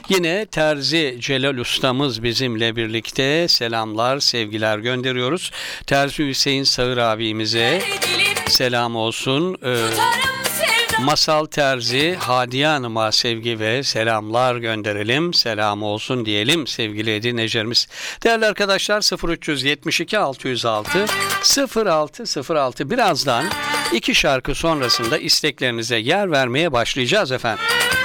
Yine Terzi Celal ustamız bizimle birlikte selamlar, sevgiler gönderiyoruz. Terzi Hüseyin Sağır abimize selam olsun. Masal Terzi Hadiye Hanım'a sevgi ve selamlar gönderelim. Selam olsun diyelim sevgili dinleyicilerimiz. Değerli arkadaşlar, 0372 606 0606, birazdan iki şarkı sonrasında isteklerinize yer vermeye başlayacağız efendim.